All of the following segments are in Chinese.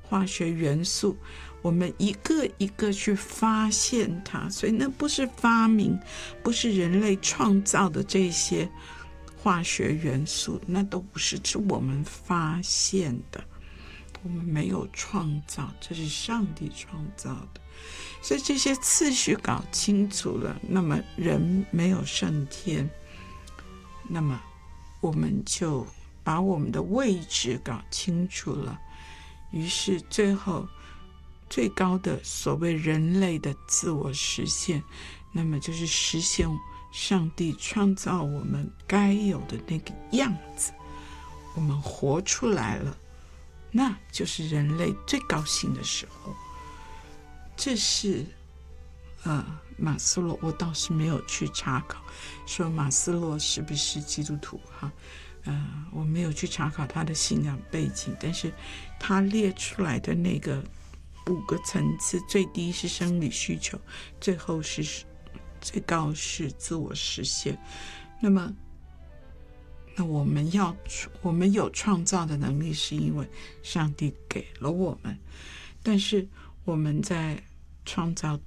化学元素，我们一个一个去发现它。所以那不是发明，不是人类创造的这些化学元素，那都不是，是我们发现的，我们没有创造，这是上帝创造的。所以这些次序搞清楚了，那么人没有升天，那么我们就把我们的位置搞清楚了，于是最后最高的所谓人类的自我实现，那么就是实现上帝创造我们该有的那个样子，我们活出来了，那就是人类最高兴的时候。这是马斯洛，我倒是没有去查考说马斯洛是不是基督徒哈，我没有去查考他的信仰背景，但是他列出来的那个5个层次，最低是生理需求，最后是最高是自我实现。那我们有创造的能力，是因为上帝给了我们，但是我们在创作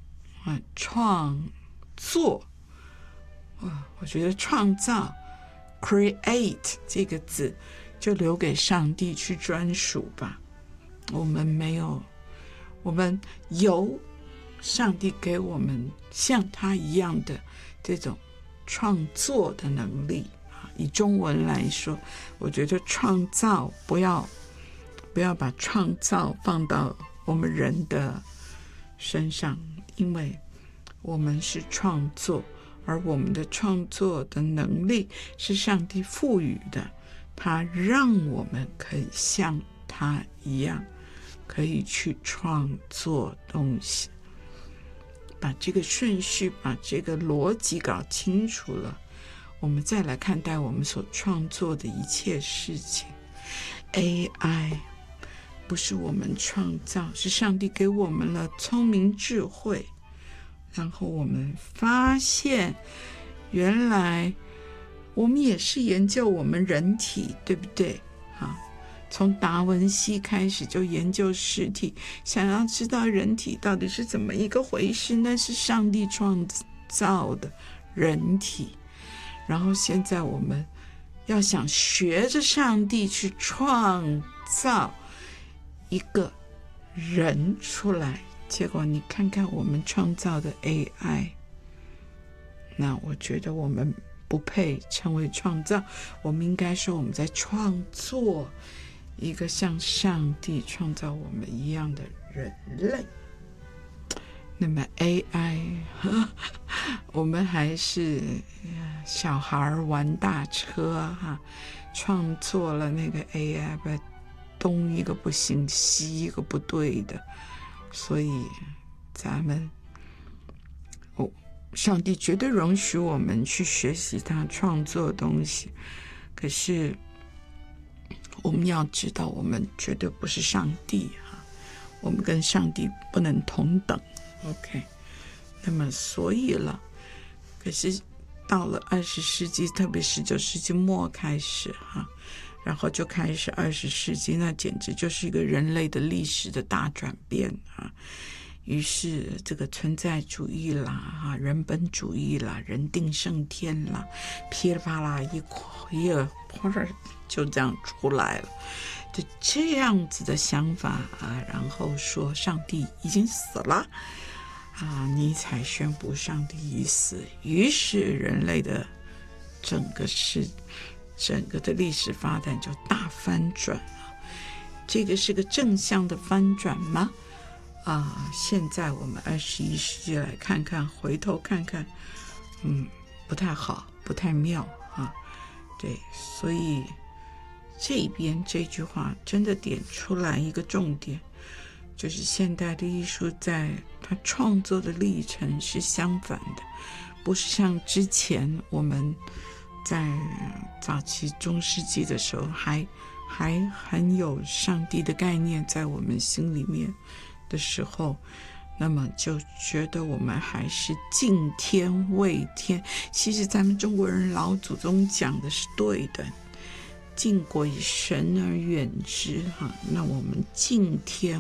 我觉得创造 create 这个字就留给上帝去专属吧。我们没有，我们有上帝给我们像他一样的这种创作的能力。以中文来说，我觉得创造不要把创造放到我们人的身上，因为我们是创作，而我们的创作的能力是上帝赋予的，他让我们可以像他一样，可以去创作东西。把这个顺序，把这个逻辑搞清楚了，我们再来看待我们所创作的一切事情。 AI 不是我们创造，是上帝给我们了聪明智慧，然后我们发现原来我们也是研究我们人体，对不对？从达文西开始就研究尸体，想要知道人体到底是怎么一个回事，那是上帝创造的人体。然后现在我们要想学着上帝去创造一个人出来，结果你看看我们创造的 AI， 那我觉得我们不配成为创造，我们应该说我们在创作一个像上帝创造我们一样的人类。那么 AI 我们还是小孩玩大车创作了那个 AI， 东一个不行西一个不对的，所以咱们上帝绝对容许我们去学习他创作的东西，可是我们要知道我们绝对不是上帝我们跟上帝不能同等。 OK， 那么所以了，可是到了20世纪，特别19世纪末开始然后就开始20世纪，那简直就是一个人类的历史的大转变于是这个存在主义啦人本主义啦，人定胜天啦，噼里啪啦一就这样出来了，就这样子的想法然后说上帝已经死了尼采宣布上帝已死，于是人类的整个的历史发展就大翻转这个是个正向的翻转吗？现在我们21世纪来看看，回头看看不太好，不太妙对，所以这边这句话真的点出来一个重点，就是现代的艺术在它创作的历程是相反的，不是像之前我们在早期中世纪的时候还很有上帝的概念在我们心里面的时候，那么就觉得我们还是敬天畏天。其实咱们中国人老祖宗讲的是对的，敬鬼神而远之那我们敬天